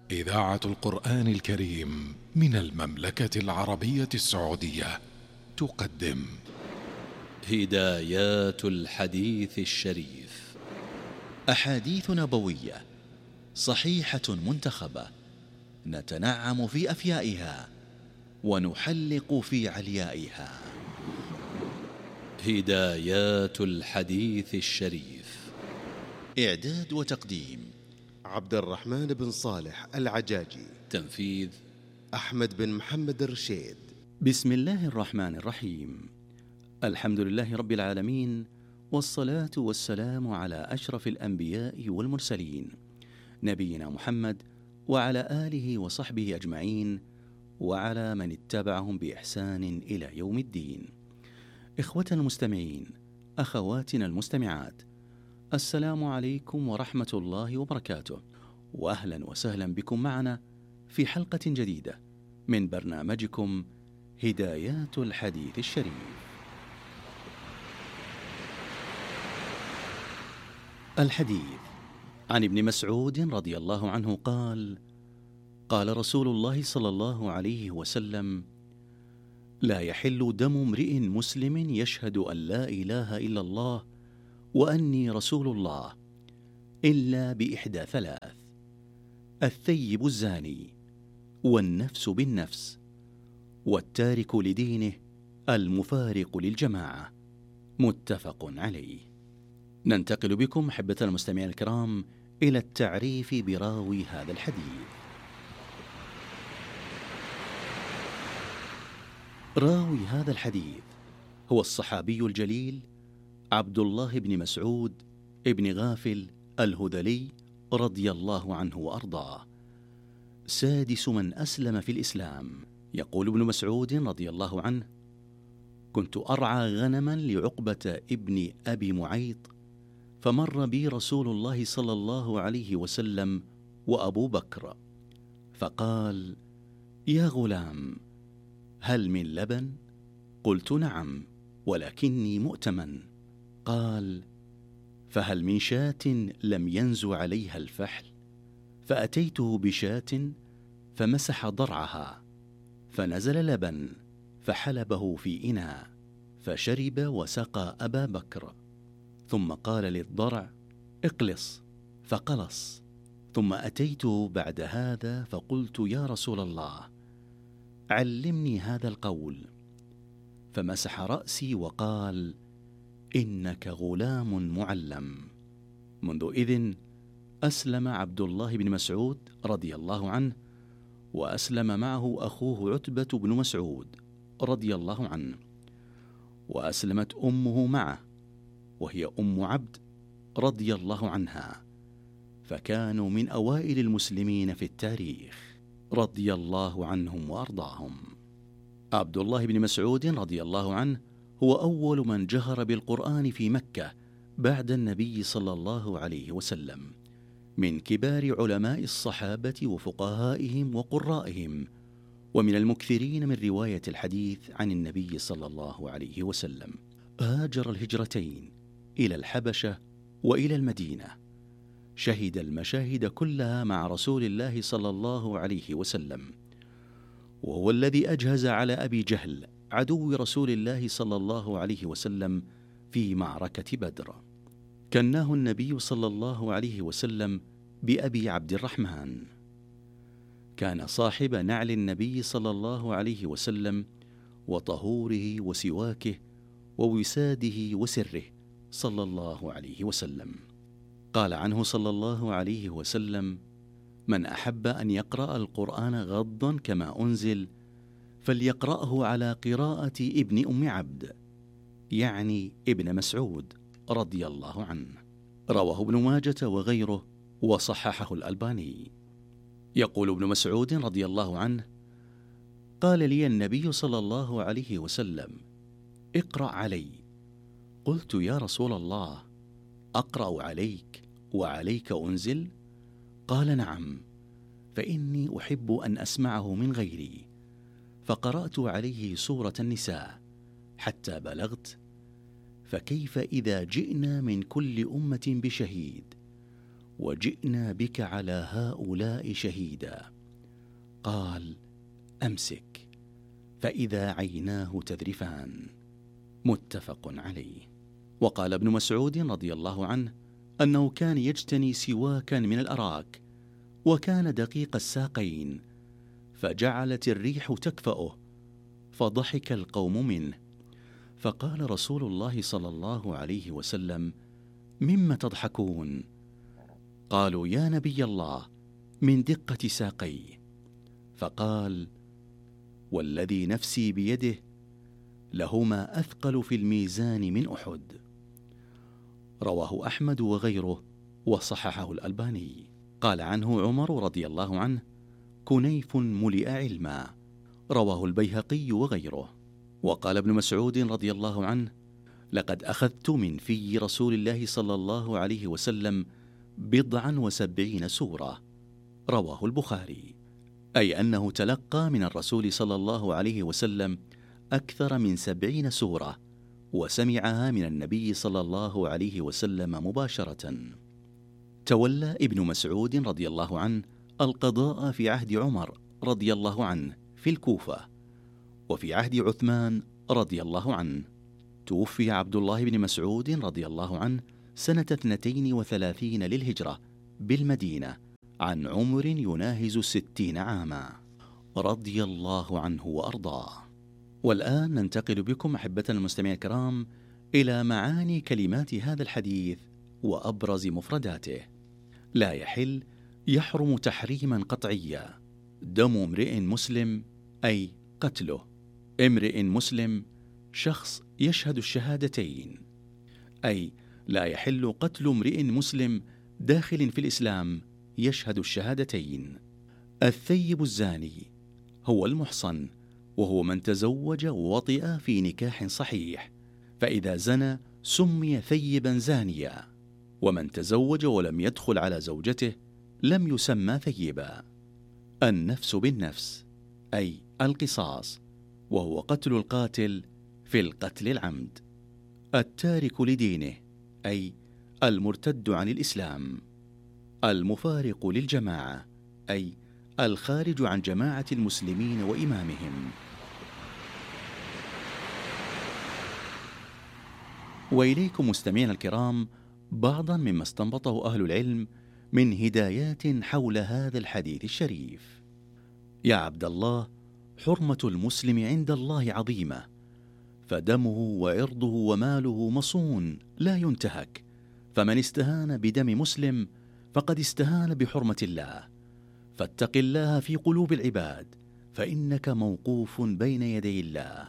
إذاعة القرآن الكريم من المملكة العربية السعودية تقدم هدايات الحديث الشريف، أحاديث نبوية صحيحة منتخبة، نتنعم في أفيائها ونحلق في عليائها. هدايات الحديث الشريف، إعداد وتقديم عبد الرحمن بن صالح العجاجي، تنفيذ أحمد بن محمد الرشيد. بسم الله الرحمن الرحيم. الحمد لله رب العالمين، والصلاة والسلام على أشرف الأنبياء والمرسلين، نبينا محمد وعلى آله وصحبه أجمعين، وعلى من اتبعهم بإحسان إلى يوم الدين. إخوتنا المستمعين، أخواتنا المستمعات، السلام عليكم ورحمة الله وبركاته، وأهلا وسهلا بكم معنا في حلقة جديدة من برنامجكم هدايات الحديث الشريف. الحديث عن ابن مسعود رضي الله عنه قال: قال رسول الله صلى الله عليه وسلم: لا يحل دم امرئ مسلم يشهد أن لا إله إلا الله وأني رسول الله إلا بإحدى ثلاث: الثيب الزاني، والنفس بالنفس، والتارك لدينه المفارق للجماعة. متفق عليه. ننتقل بكم أحبتنا المستمعين الكرام إلى التعريف براوي هذا الحديث. راوي هذا الحديث هو الصحابي الجليل عبد الله بن مسعود ابن غافل الهذلي رضي الله عنه وأرضاه، سادس من أسلم في الإسلام. يقول ابن مسعود رضي الله عنه: كنت أرعى غنما لعقبة ابن أبي معيط، فمر بي رسول الله صلى الله عليه وسلم وأبو بكر، فقال: يا غلام، هل من لبن؟ قلت: نعم، ولكني مؤتمن. قال: فهل من شاة لم ينزو عليها الفحل؟ فأتيته بشاة فمسح ضرعها، فنزل لبن فحلبه في إناء، فشرب وسقى أبا بكر، ثم قال للضرع: اقلص، فقلص. ثم أتيته بعد هذا فقلت: يا رسول الله، علمني هذا القول. فمسح رأسي وقال: إنك غلام معلم. منذ إذن أسلم عبد الله بن مسعود رضي الله عنه، وأسلم معه أخوه عتبة بن مسعود رضي الله عنه، وأسلمت أمه معه وهي أم عبد رضي الله عنها، فكانوا من أوائل المسلمين في التاريخ رضي الله عنهم وأرضاهم. عبد الله بن مسعود رضي الله عنه هو أول من جهر بالقرآن في مكة بعد النبي صلى الله عليه وسلم، من كبار علماء الصحابة وفقهائهم وقرائهم، ومن المكثرين من رواية الحديث عن النبي صلى الله عليه وسلم. هاجر الهجرتين إلى الحبشة وإلى المدينة، شهد المشاهد كلها مع رسول الله صلى الله عليه وسلم، وهو الذي أجهز على أبي جهل عدو رسول الله صلى الله عليه وسلم في معركة بدر. كناه النبي صلى الله عليه وسلم بأبي عبد الرحمن. كان صاحب نعل النبي صلى الله عليه وسلم، وطهوره وسواكه ووساده وسره صلى الله عليه وسلم. قال عنه صلى الله عليه وسلم: من أحب أن يقرأ القرآن غضا كما أنزل فليقرأه على قراءة ابن أم عبد، يعني ابن مسعود رضي الله عنه. رواه ابن ماجة وغيره وصححه الألباني. يقول ابن مسعود رضي الله عنه: قال لي النبي صلى الله عليه وسلم: اقرأ علي. قلت: يا رسول الله، أقرأ عليك وعليك أنزل؟ قال: نعم، فإني أحب أن أسمعه من غيري. فقرأت عليه سورة النساء حتى بلغت: فكيف إذا جئنا من كل أمة بشهيد وجئنا بك على هؤلاء شهيدا. قال: أمسك، فإذا عيناه تذرفان. متفق عليه. وقال ابن مسعود رضي الله عنه أنه كان يجتني سواكا من الأراك، وكان دقيق الساقين، فجعلت الريح تكفأه، فضحك القوم منه، فقال رسول الله صلى الله عليه وسلم: مما تضحكون؟ قالوا: يا نبي الله، من دقة ساقيه. فقال: والذي نفسي بيده لهما أثقل في الميزان من أحد. رواه أحمد وغيره، وصححه الألباني. قال عنه عمر رضي الله عنه: كنيف ملئ علما. رواه البيهقي وغيره. وقال ابن مسعود رضي الله عنه: لقد أخذت من في رسول الله صلى الله عليه وسلم 70 سورة. رواه البخاري. أي أنه تلقى من الرسول صلى الله عليه وسلم أكثر من 70 سورة، وسمعها من النبي صلى الله عليه وسلم مباشرة. تولى ابن مسعود رضي الله عنه القضاء في عهد عمر رضي الله عنه في الكوفة، وفي عهد عثمان رضي الله عنه. توفي عبد الله بن مسعود رضي الله عنه سنة 32 للهجرة بالمدينة، عن عمر يناهز 60 عاما، رضي الله عنه وأرضاه. والآن ننتقل بكم أحبتنا المستمعين الكرام إلى معاني كلمات هذا الحديث وأبرز مفرداته. لا يحل، يحرم تحريما قطعيا، دم امرئ مسلم، أي قتله. امرئ مسلم شخص يشهد الشهادتين، أي لا يحل قتل امرئ مسلم داخل في الإسلام يشهد الشهادتين. الثيب الزاني هو المحصن، وهو من تزوج ووطئ في نكاح صحيح، فإذا زنى سمي ثيبا زانيا. ومن تزوج ولم يدخل على زوجته لم يسمى ثيبا. النفس بالنفس، أي القصاص، وهو قتل القاتل في القتل العمد. التارك لدينه، أي المرتد عن الإسلام. المفارق للجماعة، أي الخارج عن جماعة المسلمين وإمامهم. وإليكم مستمعين الكرام بعضا مما استنبطه أهل العلم من هدايات حول هذا الحديث الشريف. يا عبد الله، حرمة المسلم عند الله عظيمة، فدمه وعرضه وماله مصون لا ينتهك، فمن استهان بدم مسلم فقد استهان بحرمة الله. فاتق الله في قلوب العباد، فإنك موقوف بين يدي الله.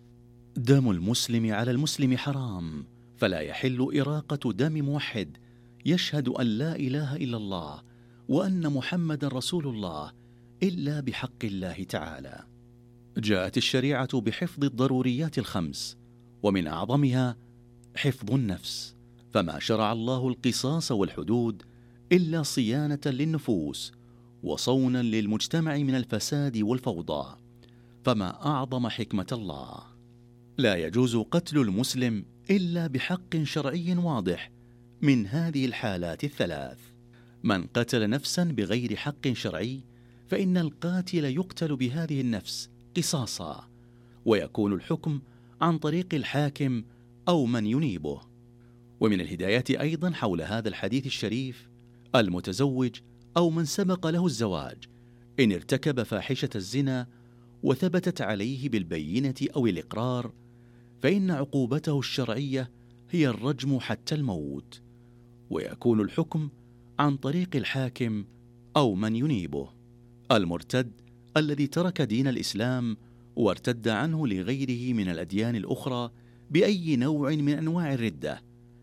دم المسلم على المسلم حرام، فلا يحل إراقة دم موحد يشهد أن لا إله إلا الله وأن محمد رسول الله إلا بحق الله تعالى. جاءت الشريعة بحفظ الضروريات الخمس، ومن أعظمها حفظ النفس، فما شرع الله القصاص والحدود إلا صيانة للنفوس وصونا للمجتمع من الفساد والفوضى. فما أعظم حكمة الله. لا يجوز قتل المسلم إلا بحق شرعي واضح من هذه الحالات الثلاث. من قتل نفسا بغير حق شرعي فإن القاتل يقتل بهذه النفس قصاصا، ويكون الحكم عن طريق الحاكم أو من ينيبه. ومن الهدايات أيضا حول هذا الحديث الشريف المتزوج أو من سبق له الزواج إن ارتكب فاحشة الزنا وثبتت عليه بالبينة أو الإقرار، فإن عقوبته الشرعية هي الرجم حتى الموت، ويكون الحكم عن طريق الحاكم أو من ينيبه. المرتد الذي ترك دين الإسلام وارتد عنه لغيره من الأديان الأخرى بأي نوع من أنواع الردة،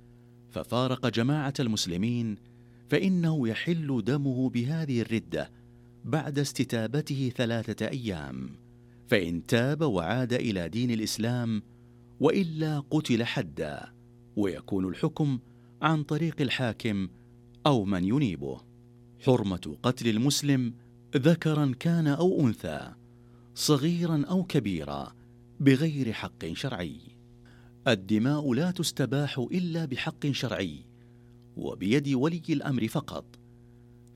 ففارق جماعة المسلمين، فإنه يحل دمه بهذه الردة بعد استتابته 3 أيام، فإن تاب وعاد إلى دين الإسلام، وإلا قتل حدا، ويكون الحكم عن طريق الحاكم أو من ينيبه. حرمة قتل المسلم ذكرا كان أو أنثى، صغيرا أو كبيرا، بغير حق شرعي. الدماء لا تستباح إلا بحق شرعي وبيد ولي الأمر فقط،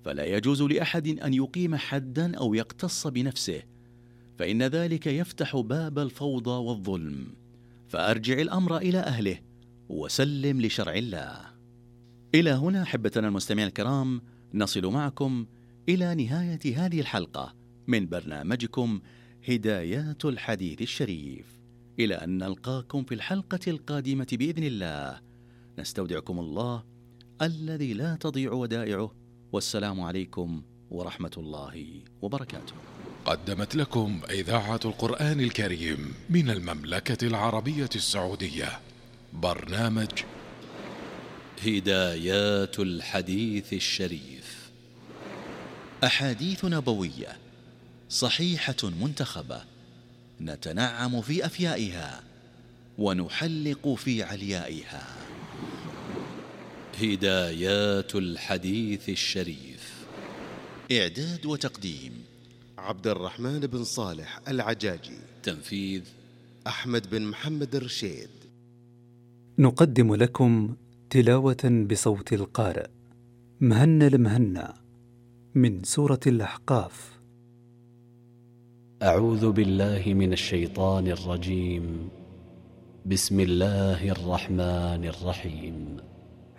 فلا يجوز لأحد أن يقيم حدا أو يقتص بنفسه، فإن ذلك يفتح باب الفوضى والظلم. فأرجع الأمر إلى أهله وسلم لشرع الله. إلى هنا أحبتنا المستمعين الكرام نصل معكم إلى نهاية هذه الحلقة من برنامجكم هدايات الحديث الشريف. إلى أن نلقاكم في الحلقة القادمة بإذن الله، نستودعكم الله الذي لا تضيع ودائعه، والسلام عليكم ورحمة الله وبركاته. قدمت لكم إذاعة القرآن الكريم من المملكة العربية السعودية برنامج هدايات الحديث الشريف، أحاديث نبوية صحيحة منتخبة، نتنعم في أفيائها ونحلق في عليائها. هدايات الحديث الشريف، إعداد وتقديم عبد الرحمن بن صالح العجاجي، تنفيذ أحمد بن محمد الرشيد. نقدم لكم تلاوة بصوت القارئ مهنا المهنا من سورة الأحقاف. أعوذ بالله من الشيطان الرجيم. بسم الله الرحمن الرحيم.